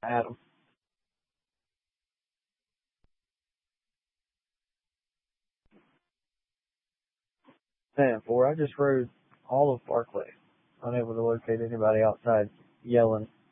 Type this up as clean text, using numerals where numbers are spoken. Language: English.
Adam. Man, I just rode all of Barclay, unable to locate anybody outside yelling